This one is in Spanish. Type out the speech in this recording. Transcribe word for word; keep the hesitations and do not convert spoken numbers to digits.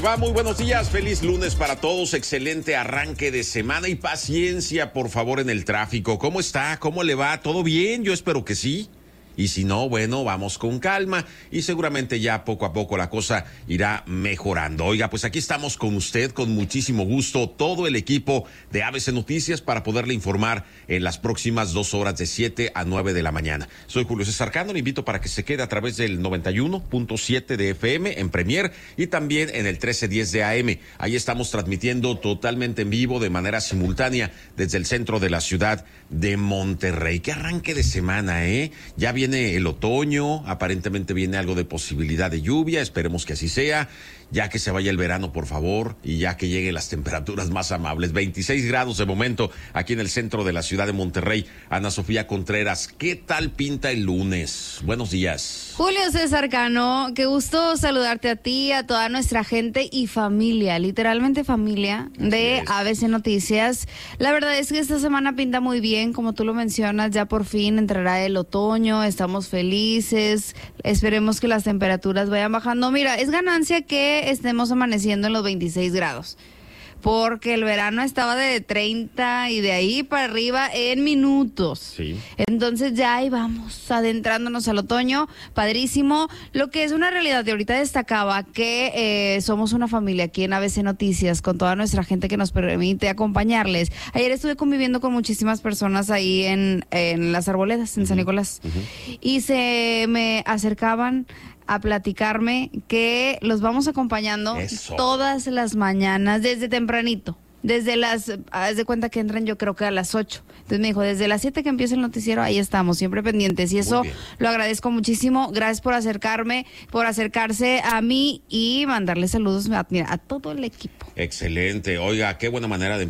Va, muy buenos días, feliz lunes para todos, excelente arranque de semana y paciencia, por favor, en el tráfico. ¿Cómo está? ¿Cómo le va? ¿Todo bien? Yo espero que sí. Y si no, bueno, vamos con calma y seguramente ya poco a poco la cosa irá mejorando. Oiga, pues aquí estamos con usted, con muchísimo gusto, todo el equipo de A B C Noticias para poderle informar en las próximas dos horas de siete a nueve de la mañana. Soy Julio César Cano, le invito para que se quede a través del noventa y uno punto siete de F M en Premier y también en el trece diez de A M. Ahí estamos transmitiendo totalmente en vivo de manera simultánea desde el centro de la ciudad de Monterrey. Qué arranque de semana, ¿eh? Ya viene el otoño, aparentemente viene algo de posibilidad de lluvia, esperemos que así sea, ya que se vaya el verano, por favor, y ya que lleguen las temperaturas más amables. veintiséis grados de momento aquí en el centro de la ciudad de Monterrey. Ana Sofía Contreras, ¿qué tal pinta el lunes? Buenos días. Julio César Cano, qué gusto saludarte a ti, a toda nuestra gente y familia, literalmente familia de A B C Noticias. La verdad es que esta semana pinta muy bien, como tú lo mencionas, ya por fin entrará el otoño, estamos felices, esperemos que las temperaturas vayan bajando. Mira, es ganancia que estemos amaneciendo en los veintiséis grados, porque el verano estaba de treinta y de ahí para arriba en minutos. Sí. Entonces ya ahí vamos, adentrándonos al otoño, padrísimo. Lo que es una realidad, de ahorita destacaba que eh, somos una familia aquí en A B C Noticias, con toda nuestra gente que nos permite acompañarles. Ayer estuve conviviendo con muchísimas personas ahí en, en las Arboledas, en uh-huh. San Nicolás, uh-huh. y se me acercaban a platicarme que los vamos acompañando Eso. todas las mañanas, desde tempranito, desde las, haz de cuenta que entran yo creo que a las ocho. Entonces me dijo, desde las siete que empieza el noticiero, ahí estamos, siempre pendientes. Y eso lo agradezco muchísimo. Gracias por acercarme, por acercarse a mí y mandarle saludos a, mira, a todo el equipo. Excelente. Oiga, qué buena manera de